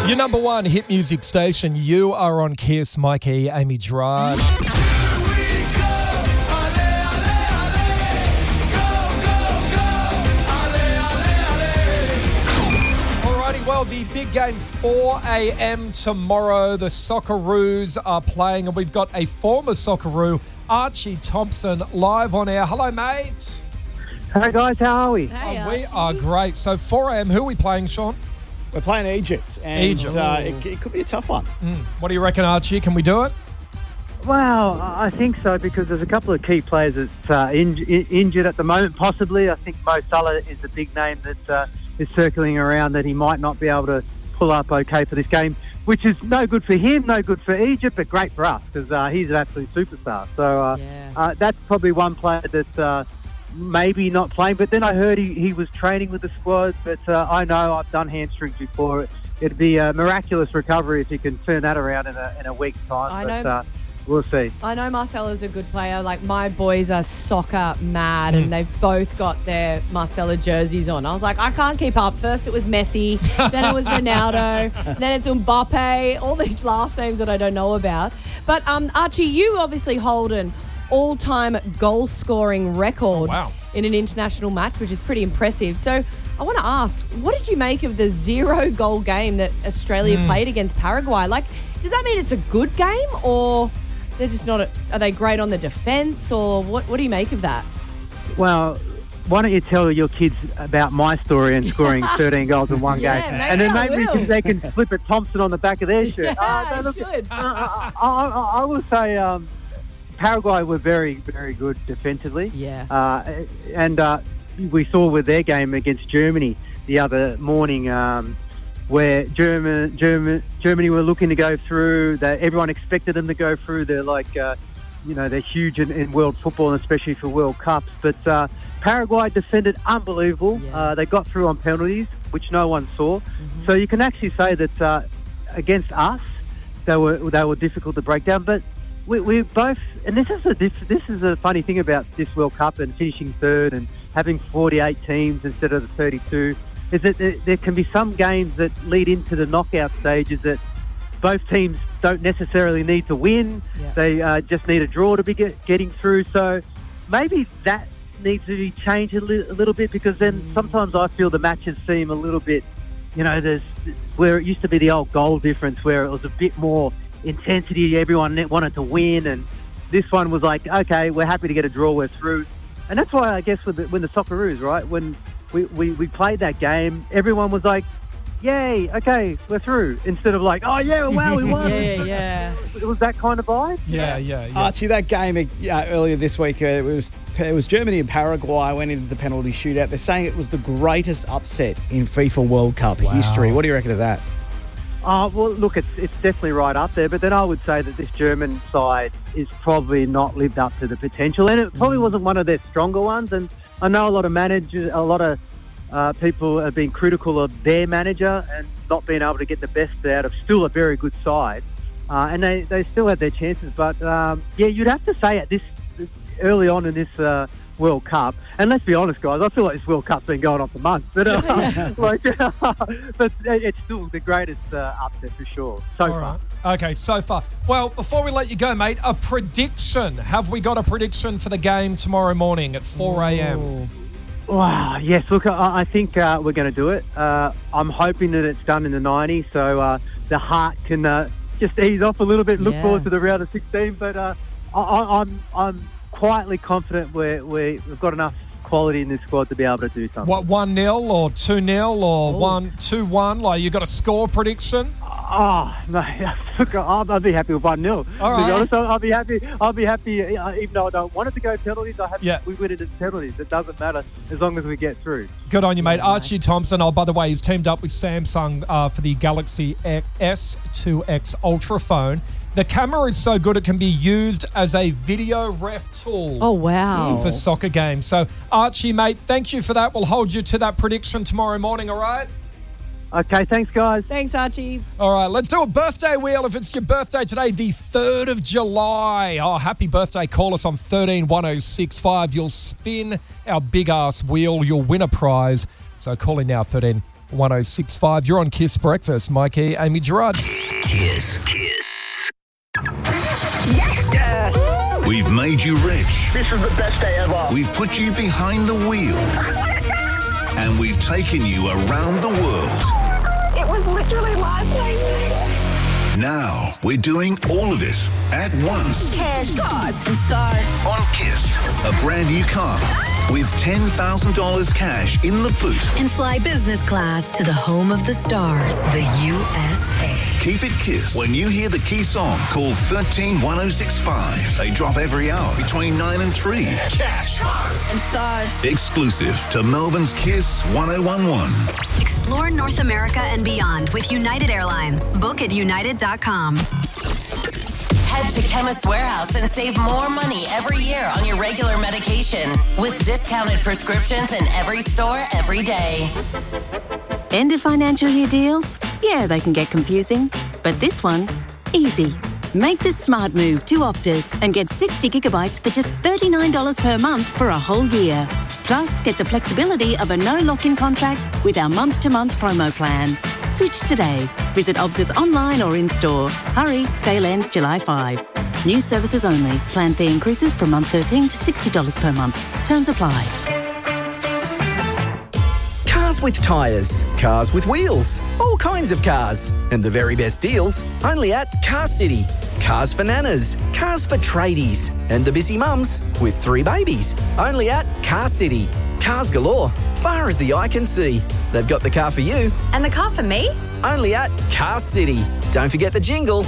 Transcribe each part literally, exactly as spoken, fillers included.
Your number one hit music station. You are on Kiss. Mike E, Amy Gerard. Alrighty, well, the big game, four a.m. tomorrow. The Socceroos are playing, and we've got a former Socceroo, Archie Thompson, live on air. Hello, mate. Hey, guys. How are we? Hey, Oh, we Archie. are great. So four a.m. Who are we playing, Sean? We're playing Egypt, and Egypt. Uh, it, it could be a tough one. Mm. What do you reckon, Archie? Can we do it? Well, I think so because there's a couple of key players that's uh, in, in, injured at the moment, possibly. I think Mo Salah is a big name that uh, is circling around that he might not be able to pull up okay for this game, which is no good for him, no good for Egypt, but great for us because uh, he's an absolute superstar. So uh, Yeah. uh, that's probably one player that uh, maybe not playing. But then I heard he, he was training with the squad, but uh, I know I've done hamstrings before. It'd be a miraculous recovery if he can turn that around in a, in a week's time. I but, know. Uh, we'll see. I know Marcella's a good player. Like, my boys are soccer mad, and they've both got their Marcella jerseys on. I was like, I can't keep up. First it was Messi, then it was Ronaldo, then it's Mbappe, all these last names that I don't know about. But, um, Archie, you obviously hold an all-time goal-scoring record Oh, wow. in an international match, which is pretty impressive. So I want to ask, what did you make of the zero-goal game that Australia played against Paraguay? Like, does that mean it's a good game, or they're just not? A, are they great on the defence, or what? What do you make of that? Well, why don't you tell your kids about my story and scoring thirteen goals in one Yeah, game, maybe and then I maybe will. they can flip at Thompson on the back of their shirt. Yeah, Uh, no, I look, should. uh, I, I, I will say um, Paraguay were very, very good defensively. Yeah. Uh, and uh, we saw with their game against Germany the other morning, um, where German, German, Germany were looking to go through. That everyone expected them to go through. They're like, uh, you know, they're huge in, in world football, and especially for World Cups. But uh, Paraguay defended unbelievable. Yeah. Uh, they got through on penalties, which no one saw. Mm-hmm. So you can actually say that uh, against us, they were they were difficult to break down. But we, we both, and this is a this, this is a funny thing about this World Cup and finishing third and having forty-eight teams instead of the thirty-two, is that there, there can be some games that lead into the knockout stages that both teams don't necessarily need to win. Yeah. They uh, just need a draw to be get, getting through. So maybe that needs to be changed a, li- a little bit, because then Mm. sometimes I feel the matches seem a little bit, you know, there's where it used to be the old goal difference where it was a bit more intensity, everyone wanted to win, and this one was like, okay, we're happy to get a draw, we're through. And that's why I guess with the, when the Socceroos, right, when we, we, we played that game, everyone was like, yay, okay, we're through, instead of like, oh yeah, wow, we won. Yeah, yeah. It was that kind of vibe. Yeah, yeah, yeah. Archie, that game uh, earlier this week, uh, it was it was Germany and Paraguay went into the penalty shootout. They're saying it was the greatest upset in FIFA World Cup history. What do you reckon of that? Oh, well, look, it's it's definitely right up there. But then I would say that this German side is probably not lived up to the potential. And it probably wasn't one of their stronger ones. And I know a lot of managers, a lot of uh, people have been critical of their manager and not being able to get the best out of still a very good side. Uh, and they, they still had their chances. But, um, yeah, you'd have to say at this early on in this uh, World Cup, and let's be honest, guys, I feel like this World Cup's been going on for months, but uh, like, but it's still the greatest uh, upset for sure so All far. right. Okay, so far. Well, before we let you go, mate, a prediction. Have we got a prediction for the game tomorrow morning at four a.m.? Wow, yes, look, I, I think uh, we're going to do it. Uh, I'm hoping that it's done in the nineties, so uh, the heart can uh, just ease off a little bit and look Yeah. forward to the round of sixteen. But uh, I, I, I'm I'm quietly confident we're, we're, we've got enough quality in this squad to be able to do something. What, one nil or two nil or Ooh. one two one? Like, you got a score prediction? Oh, no, look, I'll, I'll be happy with one nil. All To be right. honest, I'll, I'll be happy. I'll be happy, uh, even though I don't want it to go penalties. I have Yeah. we win it in penalties. It doesn't matter as long as we get through. Good on you, mate. Yeah, Archie Thompson. Oh, by the way, he's teamed up with Samsung uh, for the Galaxy S two X Ultra phone. The camera is so good it can be used as a video ref tool. Oh, wow. For soccer games. So, Archie, mate, thank you for that. We'll hold you to that prediction tomorrow morning, all right? Okay, thanks, guys. Thanks, Archie. All right, let's do a birthday wheel. If it's your birthday today, the third of July. Oh, happy birthday. Call us on thirteen one oh six five. You'll spin our big-ass wheel. You'll win a prize. So call in now, thirteen one oh six point five. You're on Kiss Breakfast. Mikey, Amy Gerard. Kiss. Kiss. We've made you rich. This is the best day ever. We've put you behind the wheel. And we've taken you around the world. It was literally life-changing. Now we're doing all of it at once. Cash, cars, and stars. On Kiss, a brand new car with ten thousand dollars cash in the boot. And fly business class to the home of the stars, the U S A. Keep it Kiss. When you hear the key song, call one three one oh six five. They drop every hour between nine and three. Cash, cars, and stars. Exclusive to Melbourne's Kiss one oh one one. Explore North America and beyond with United Airlines. Book at united dot com. Head to Chemist Warehouse and save more money every year on your regular medication with discounted prescriptions in every store every day. End of financial year deals? Yeah, they can get confusing. But this one, easy. Make the smart move to Optus and get sixty gigabytes for just thirty-nine dollars per month for a whole year. Plus, get the flexibility of a no lock-in contract with our month-to-month promo plan. Switch today. Visit Optus online or in-store. Hurry, sale ends July fifth. New services only. Plan fee increases from month thirteen to sixty dollars per month. Terms apply. Cars with tyres, cars with wheels, all kinds of cars. And the very best deals only at Car City. Cars for nanas, cars for tradies, and the busy mums with three babies. Only at Car City. Cars galore, far as the eye can see. They've got the car for you. And the car for me? Only at Car City. Don't forget the jingle.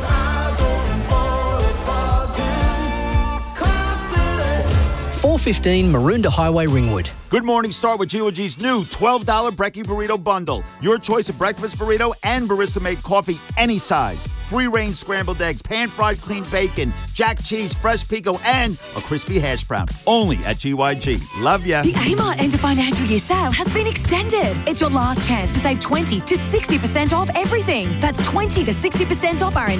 four fifteen Maroondah Highway, Ringwood. Good morning. Start with G O G's new twelve dollars Brekkie Burrito Bundle. Your choice of breakfast burrito and barista-made coffee, any size. Free-range scrambled eggs, pan-fried clean bacon, jack cheese, fresh pico, and a crispy hash brown. Only at G Y G. Love ya. The Amart end of financial year sale has been extended. It's your last chance to save twenty to sixty percent off everything. That's twenty to sixty percent off our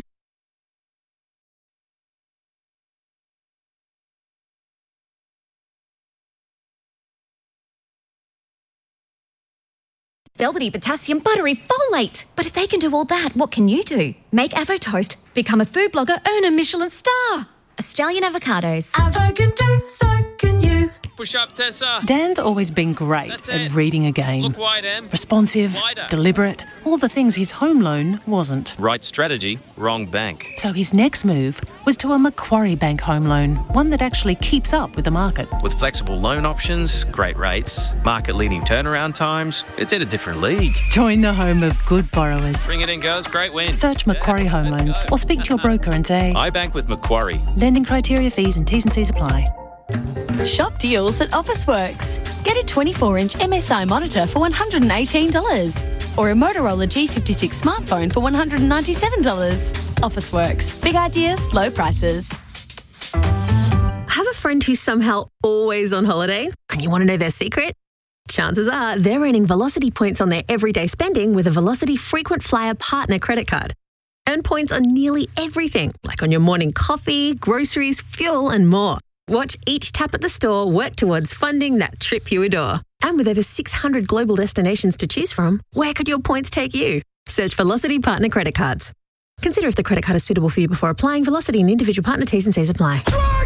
Velvety potassium buttery folate. But if they can do all that, what can you do? Make Avo Toast, become a food blogger, earn a Michelin star. Australian Avocados. Avo can do, so can you. Push up, Tessa. Dan's always been great That's at it. reading a game. Look wide, Em. Responsive, Wider. deliberate, all the things his home loan wasn't. Right strategy, wrong bank. So his next move was to a Macquarie Bank home loan, one that actually keeps up with the market. With flexible loan options, great rates, market-leading turnaround times, it's in a different league. Join the home of good borrowers. Bring it in, girls. Great win. Search Macquarie Yeah, Home Loans go. or speak to your broker and say, I bank with Macquarie. lending criteria, fees and T's and C's apply. Shop deals at Officeworks. Get a twenty-four inch M S I monitor for one hundred eighteen dollars or a Motorola G fifty-six smartphone for one hundred ninety-seven dollars. Officeworks. Big ideas, low prices. Have a friend who's somehow always on holiday and you want to know their secret? Chances are they're earning Velocity points on their everyday spending with a Velocity Frequent Flyer Partner credit card. Earn points on nearly everything, like on your morning coffee, groceries, fuel and more. Watch each tap at the store work towards funding that trip you adore. And with over six hundred global destinations to choose from, where could your points take you? Search Velocity Partner Credit Cards. Consider if the credit card is suitable for you before applying. Velocity and individual partner T's and C's apply.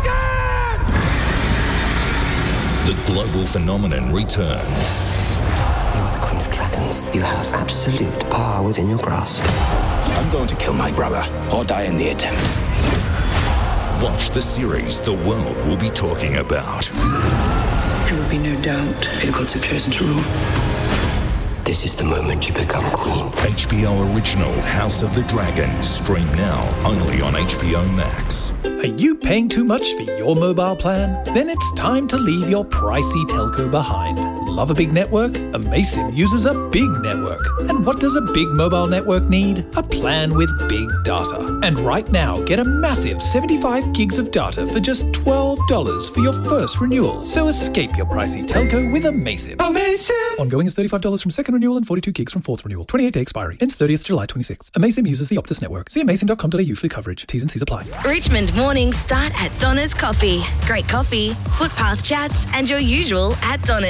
The global phenomenon returns. You are the Queen of Dragons. You have absolute power within your grasp. I'm going to kill my brother or die in the attempt. Watch the series the world will be talking about. There will be no doubt who gods have chosen to rule. This is the moment you become queen. H B O original House of the Dragon. Stream now only on H B O Max. Are you paying too much for your mobile plan? Then it's time to leave your pricey telco behind. Love a big network? Amaysim uses a big network. And what does a big mobile network need? A plan with big data. And right now, get a massive seventy-five gigs of data for just twelve dollars for your first renewal. So escape your pricey telco with Amaysim. Amaysim! Ongoing is thirty-five dollars from second renewal and forty-two gigs from fourth renewal. twenty-eight day expiry. Ends thirtieth July twenty-sixth. Amaysim uses the Optus network. See amaysim dot com dot a u for coverage. T's and C's apply. Richmond mornings start at Donna's Coffee. Great coffee, footpath chats, and your usual at Donna's.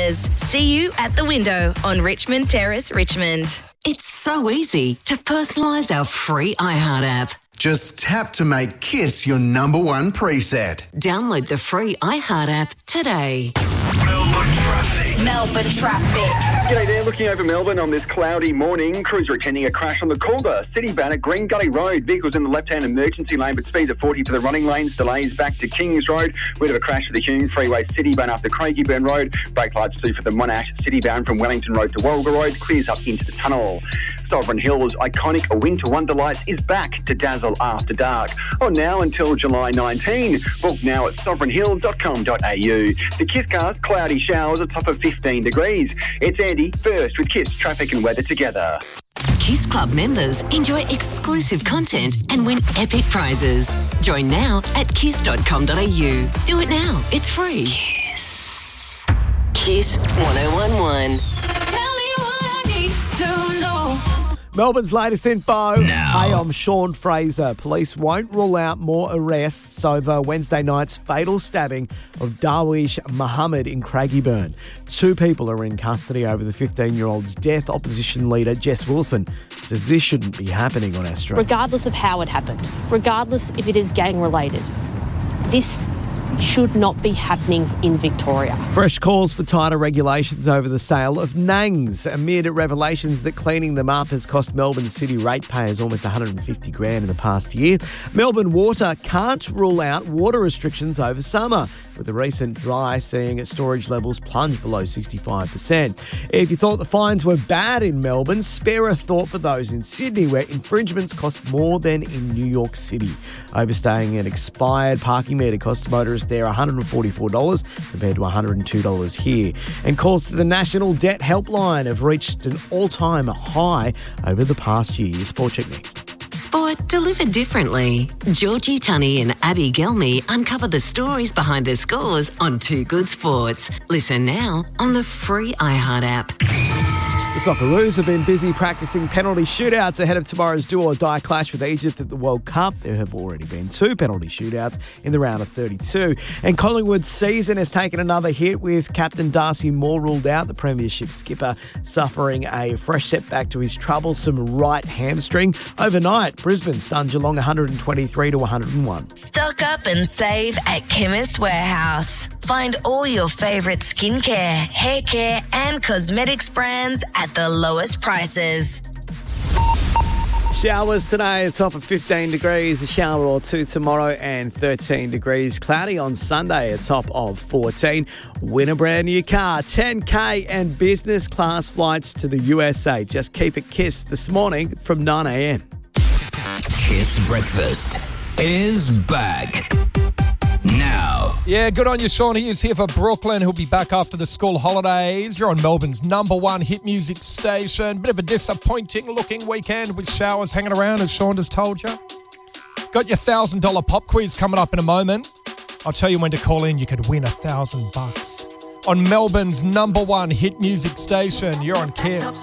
See you at the window on Richmond Terrace, Richmond. It's so easy to personalise our free iHeart app. Just tap to make Kiss your number one preset. Download the free iHeart app today. Melbourne traffic. G'day there, looking over Melbourne on this cloudy morning. Crews are attending a crash on the Coolba City Ban at Green Gully Road. Vehicles in the left-hand emergency lane, but speeds at forty for the running lanes. Delays back to Kings Road. Bit of a crash at the Hume Freeway City Ban after Craigieburn Road. Brake lights too for the Monash City Ban from Wellington Road to Warragul Road. Clears up into the tunnel. Sovereign Hills' iconic A Winter Wonderlight is back to dazzle after dark. Oh, now until July nineteenth. Book now at sovereign hill dot com dot a u. The Kiss cast, cloudy showers, a top of fifteen degrees. It's Andy, first with Kiss traffic and weather together. Kiss Club members enjoy exclusive content and win epic prizes. Join now at kiss dot com dot a u. Do it now. It's free. Kiss. Kiss one oh one one. Melbourne's latest info. Now. Hey, I'm Sean Fraser. Police won't rule out more arrests over Wednesday night's fatal stabbing of Darwish Muhammad in Craigieburn. Two people are in custody over the fifteen-year-old's death. Opposition leader Jess Wilson says this shouldn't be happening on our streets. Regardless of how it happened, regardless if it is gang-related, this should not be happening in Victoria. Fresh calls for tighter regulations over the sale of nangs amid revelations that cleaning them up has cost Melbourne city ratepayers almost one hundred fifty grand in the past year. Melbourne Water can't rule out water restrictions over summer, with the recent dry seeing storage levels plunge below sixty-five percent. If you thought the fines were bad in Melbourne, spare a thought for those in Sydney, where infringements cost more than in New York City. Overstaying an expired parking meter costs motorists there one hundred forty-four dollars compared to one hundred two dollars here. And calls to the National Debt Helpline have reached an all-time high over the past year. Sport Check next. Sport delivered differently. Georgie Tunney and Abby Gelmy uncover the stories behind the scores on Too Good Sports. Listen now on the free iHeart app. The Socceroos have been busy practicing penalty shootouts ahead of tomorrow's do-or-die clash with Egypt at the World Cup. There have already been two penalty shootouts in the round of thirty-two. And Collingwood's season has taken another hit with captain Darcy Moore ruled out. The premiership skipper suffering a fresh setback to his troublesome right hamstring. Overnight, Brisbane stunned Geelong one hundred twenty-three to one hundred one. Stock up and save at Chemist Warehouse. Find all your favourite skincare, hair care and cosmetics brands at the lowest prices. Showers today, a top of fifteen degrees, a shower or two tomorrow and thirteen degrees. Cloudy on Sunday, a top of fourteen. Win a brand new car, ten K and business class flights to the U S A. Just keep it Kiss this morning from nine a.m. Kiss Breakfast is back now. Yeah, good on you, Sean. He is here for Brooklyn. He'll be back after the school holidays. You're on Melbourne's number one hit music station. Bit of a disappointing looking weekend with showers hanging around, as Sean just told you. Got your one thousand dollars pop quiz coming up in a moment. I'll tell you when to call in. You could win a thousand bucks on Melbourne's number one hit music station. You're on Kiss.